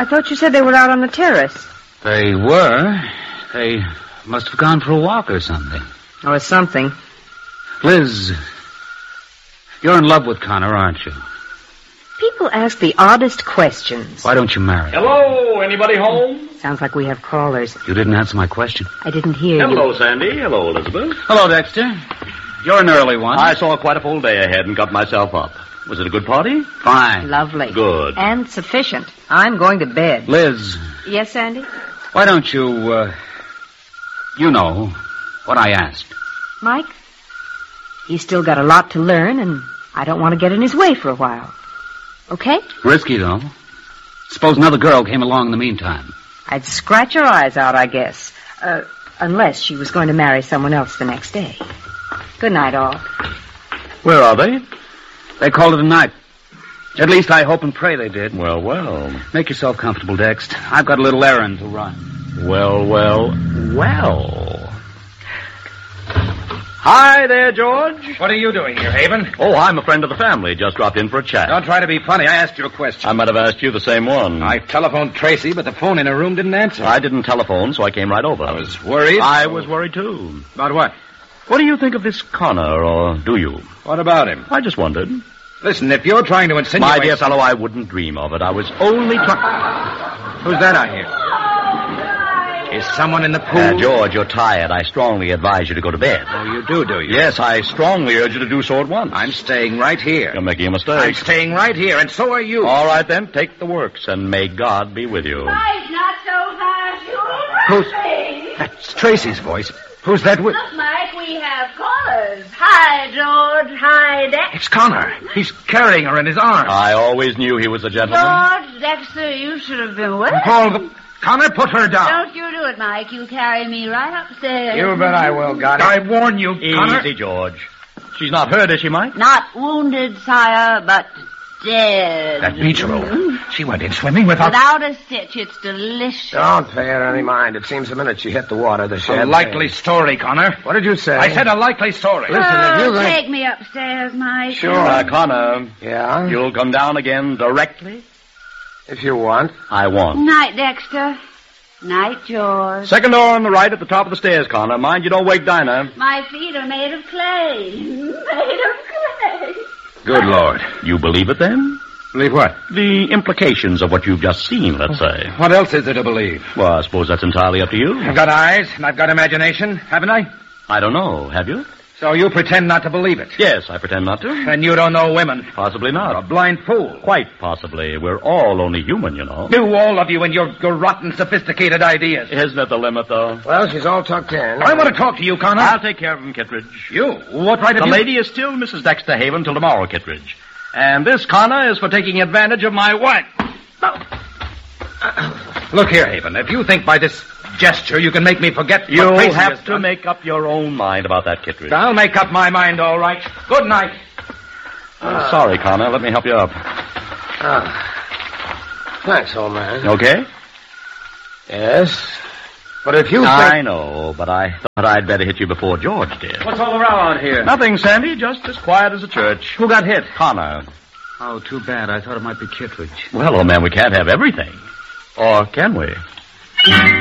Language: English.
I thought you said they were out on the terrace. They were. They must have gone for a walk or something. Or something. Liz, you're in love with Connor, aren't you? People ask the oddest questions. Why don't you marry him? Hello, anybody home? Sounds like we have callers. You didn't answer my question. I didn't hear you. Hello, Sandy. Hello, Elizabeth. Hello, Dexter. You're an early one. I saw quite a full day ahead and got myself up. Was it a good party? Fine. Lovely. Good. And sufficient. I'm going to bed. Liz, Yes, Sandy? why don't you, you know what I asked. Mike? He's still got a lot to learn, and I don't want to get in his way for a while. Okay? Risky, though. Suppose another girl came along in the meantime. I'd scratch her eyes out, I guess. Unless she was going to marry someone else the next day. Good night, all. Where are they? They called it a night. At least I hope and pray they did. Well, well. Make yourself comfortable, Dext. I've got a little errand to run. Well, well, well. Hi there, George. What are you doing here, Haven? Oh, I'm a friend of the family. Just dropped in for a chat. Don't try to be funny. I asked you a question. I might have asked you the same one. I telephoned Tracy, but the phone in her room didn't answer. I didn't telephone, so I came right over. I was worried. I was worried, too. About what? What do you think of this Connor, or do you? What about him? I just wondered. Listen, if you're trying to insinuate... My dear fellow, I wouldn't dream of it. I was only trying... Who's that I hear? Is someone in the pool? George, you're tired. I strongly advise you to go to bed. Oh, you do you? Yes, I strongly urge you to do so at once. I'm staying right here. You're making a mistake. I'm staying right here, and so are you. All right, then. Take the works, and may God be with you. Mike, not so fast. Who's... That's Tracy's voice. Who's that with... Look, Mike, we have callers. Hi, George. Hi, Dex. It's Connor. He's carrying her in his arms. I always knew he was a gentleman. George, Dexter, you should have been with us. Connor, put her down. Don't you do it, Mike. You carry me right upstairs. You bet I will, got it. I warn you, Connor. Easy, George. She's not hurt, is she, Mike? Not wounded, sire, but dead. That beach roll. She went in swimming without a stitch. It's delicious. Don't pay her any mind. It seems the minute she hit the water, the shed... A likely story, Connor. What did you say? I said a likely story. Listen, if you think... Take me upstairs, Mike. Sure. Connor. Yeah? You'll come down again directly? If you want. I want. Night, Dexter. Night, George. Second door on the right at the top of the stairs, Connor. Mind you don't wake Dinah. My feet are made of clay. Made of clay. Good Lord. You believe it, then? Believe what? The implications of what you've just seen, let's say. What else is there to believe? Well, I suppose that's entirely up to you. I've got eyes, and I've got imagination, haven't I? I don't know. Have you? So you pretend not to believe it? Yes, I pretend not to. And you don't know women? Possibly You're a not. blind fool. Quite possibly. We're all only human, you know. You, all of you, and your rotten, sophisticated ideas. Isn't it the limit, though? Well, she's all tucked in. I want to talk to you, Connor. I'll take care of him, Kittredge. You? What right have The you... lady is still Mrs. Dexter Haven till tomorrow, Kittredge. And this, Connor, is for taking advantage of my wife. Look here, Haven. If you think by this gesture you can make me forget You'll what Tracy have has to done, make up your own mind about that, Kittredge. I'll make up my mind, all right. Good night. Sorry, Connor. Let me help you up. Thanks, old man. Okay? Yes. But if you I think... know, but I thought I'd better hit you before George did. What's all the row out here? Nothing, Sandy. Just as quiet as a church. Who got hit? Connor. Oh, too bad. I thought it might be Kittredge. Well, old man, we can't have everything. Or can we?